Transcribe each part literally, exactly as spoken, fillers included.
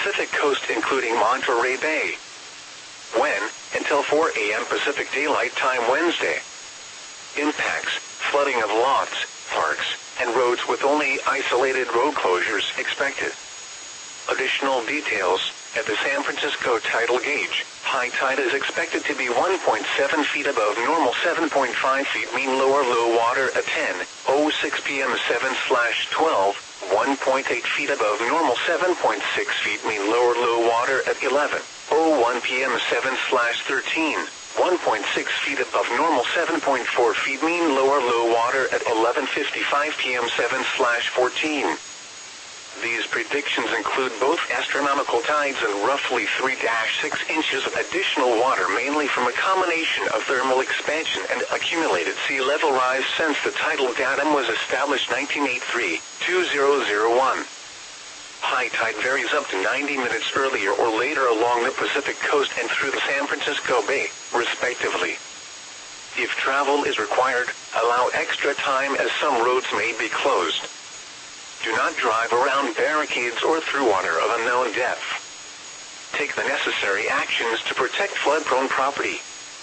Pacific Coast including Monterey Bay. When, until four A M Pacific Daylight Time Wednesday. Impacts, flooding of lots, parks, and roads with only isolated road closures expected. Additional details, at the San Francisco tidal gauge, high tide is expected to be one point seven feet above normal, seven point five feet mean lower low water at ten oh six p m seven slash twelve, one point eight feet above normal, seven point six feet mean lower low water at eleven oh one p m seven slash thirteen, one point six feet above normal, seven point four feet mean lower low water at eleven fifty-five p m seven slash fourteen. These predictions include both astronomical tides and roughly three to six inches of additional water, mainly from a combination of thermal expansion and accumulated sea level rise since the tidal datum was established nineteen eighty-three to two thousand one. High tide varies up to ninety minutes earlier or later along the Pacific Coast and through the San Francisco Bay, respectively. If travel is required, allow extra time as some roads may be closed. Do not drive around barricades or through water of unknown depth. Take the necessary actions to protect flood-prone property.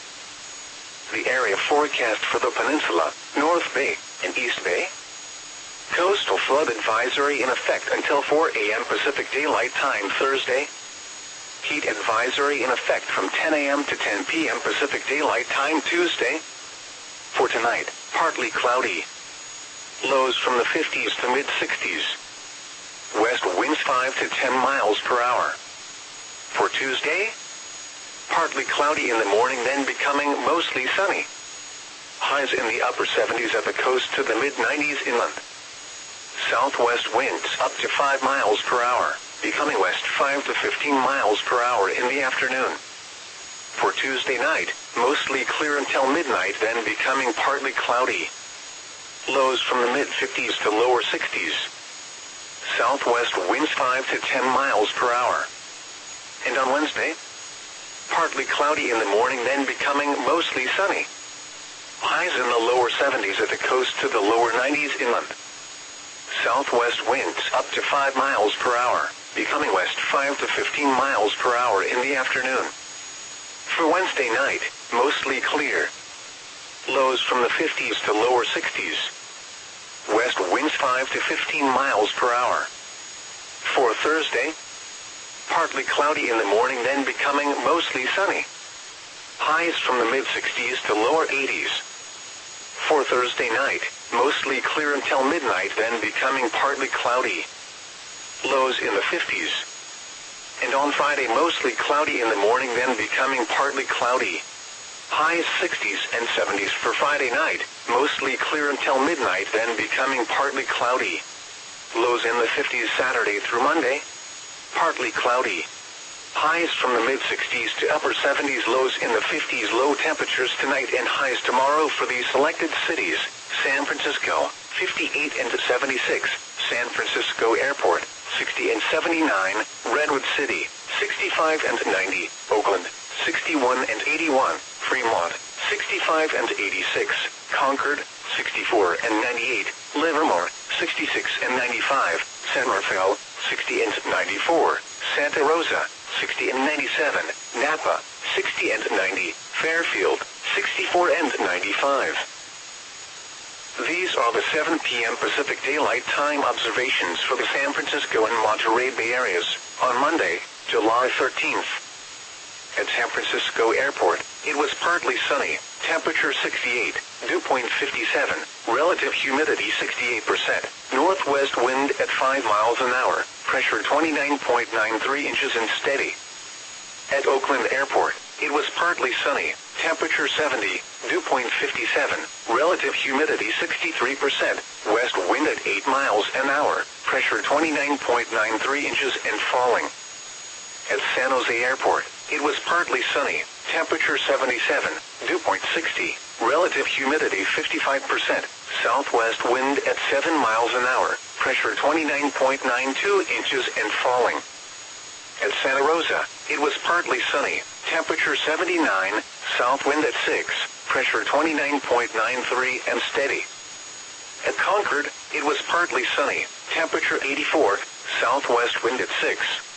The area forecast for the peninsula, North Bay, and East Bay. Coastal flood advisory in effect until four A M Pacific Daylight Time Thursday. Heat advisory in effect from ten A M to ten P M Pacific Daylight Time Tuesday. For tonight, partly cloudy. Lows from the fifties to mid-sixties. West winds five to ten miles per hour. For Tuesday, partly cloudy in the morning, then becoming mostly sunny. Highs in the upper seventies at the coast to the mid-nineties inland. Southwest winds up to five miles per hour, becoming west five to fifteen miles per hour in the afternoon. For Tuesday night, mostly clear until midnight, then becoming partly cloudy. Lows from the mid-fifties to lower sixties. Southwest winds five to ten miles per hour. And on Wednesday, partly cloudy in the morning, then becoming mostly sunny. Highs in the lower seventies at the coast to the lower nineties inland. Southwest winds up to five miles per hour, becoming west five to fifteen miles per hour in the afternoon. For Wednesday night, mostly clear. Lows from the fifties to lower sixties. West winds five to fifteen miles per hour. For Thursday, partly cloudy in the morning, then becoming mostly sunny. Highs from the mid-sixties to lower eighties. For Thursday night, mostly clear until midnight, then becoming partly cloudy. Lows in the fifties. And on Friday, mostly cloudy in the morning, then becoming partly cloudy. Highs sixties and seventies for Friday night, mostly clear until midnight, then becoming partly cloudy. Lows in the fifties Saturday through Monday, partly cloudy. Highs from the mid-sixties to upper seventies, lows in the fifties. Low temperatures tonight and highs tomorrow for these selected cities: San Francisco, fifty-eight and seventy-six, San Francisco Airport, sixty and seventy-nine, Redwood City, sixty-five and ninety, Oakland, sixty-one and eighty-one, Fremont, sixty-five and eighty-six, Concord, sixty-four and ninety-eight, Livermore, sixty-six and ninety-five, San Rafael, sixty and ninety-four, Santa Rosa, sixty and ninety-seven, Napa, sixty and ninety, Fairfield, sixty-four and ninety-five. These are the seven P M Pacific Daylight Time observations for the San Francisco and Monterey Bay areas on Monday, July thirteenth. At San Francisco Airport, it was partly sunny, temperature sixty-eight, dew point fifty-seven, relative humidity sixty-eight percent, northwest wind at five miles an hour, pressure twenty-nine point nine three inches and steady. At Oakland Airport, it was partly sunny, temperature seventy, dew point fifty-seven, relative humidity sixty-three percent, west wind at eight miles an hour, pressure twenty-nine point nine three inches and falling. At San Jose Airport, it was partly sunny, temperature seventy-seven, dew point sixty, relative humidity fifty-five percent, southwest wind at seven miles an hour, pressure twenty-nine point nine two inches and falling. At Santa Rosa, it was partly sunny, temperature seventy-nine, south wind at six, pressure twenty-nine point nine three and steady. At Concord, it was partly sunny, temperature eighty-four, southwest wind at six,